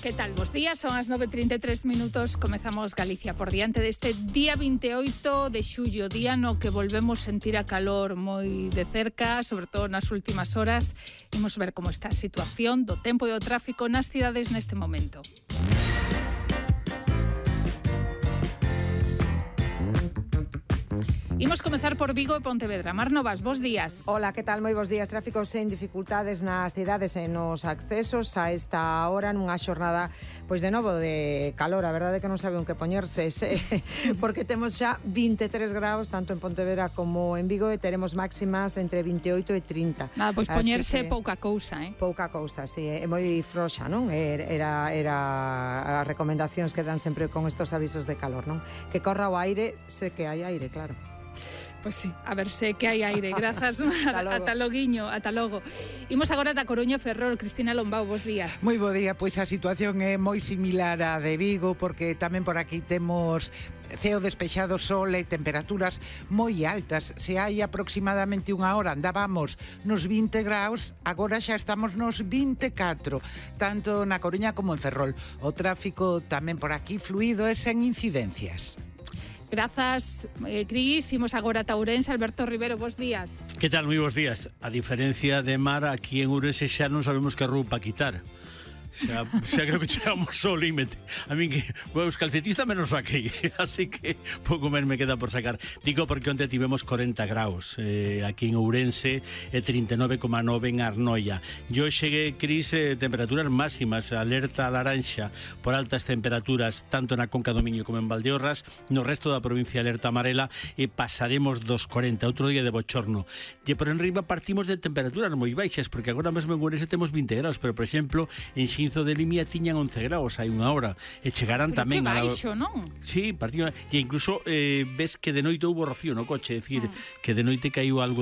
Que tal? Bos días, son as 9:33 minutos. Comezamos Galicia por diante deste día 28 de xullo, día no que volvemos sentir a calor moi de cerca, sobre todo nas últimas horas. Imos ver como está a situación do tempo e do tráfico nas cidades neste momento. Imos comezar por Vigo e Pontevedra. Mar Novas, bos días. Hola, que tal? Moi bos días. Tráfico sen dificultades nas cidades e nos accesos a esta hora nunha xornada, pois de novo, de calor. A verdade é que non sabe un que poñerse, porque temos xa 23 graus, tanto en Pontevedra como en Vigo, e teremos máximas entre 28 e 30. Nada, pois poñerse pouca cousa, Pouca cousa, sí, é moi frouxa, non? Era as recomendacións que dan sempre con estos avisos de calor, non? Que corra o aire, sé que hai aire, claro. Pois sí, a ver se que hai aire. Grazas, Mar. Ata loguiño, ata logo. Imos agora da Coruña Ferrol. Cristina Lombao, bos días. Moi bo día, pois a situación é moi similar á de Vigo, porque tamén por aquí temos ceo despexado, sol e temperaturas moi altas. Se hai aproximadamente unha hora andábamos nos 20 graus, agora xa estamos nos 24, tanto na Coruña como en Ferrol. O tráfico tamén por aquí fluido e sen incidencias. Grazas, Cris. Imos agora a Ourense. Alberto Rivero, bos días. Que tal? Moi bos días. A diferencia de Mar, aquí en Ourense xa non sabemos que roupa quitar. Xa creo que chegamos ao límite. A min que os calcetistas menos saquei, así que pouco menos me queda por sacar. Digo porque onte tivemos 40 graus aquí en Ourense e 39,9 en Arnoia. Yo cheguei, Cris, temperaturas máximas, alerta laranxa por altas temperaturas tanto na Conca do Miño como en Valdeorras. No resto da provincia alerta amarela e pasaremos dos 40, outro día de bochorno. E por enriba partimos de temperaturas moi baixas, porque agora mesmo en Ourense temos 20 graus, pero por exemplo en Xinzo de Limia tiñan 11 graus hai unha hora e chegarán pero tamén que baixo, non? Sí, partido, e incluso ves que de noite houbo rocío no coche, é dicir, que de noite caiu algo